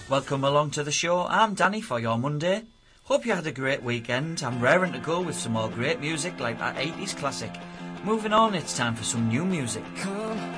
Welcome along to the show. I'm Danny for your Monday. Hope you had a great weekend. I'm raring to go with some more great music like that 80s classic. Moving on, it's time for some new music.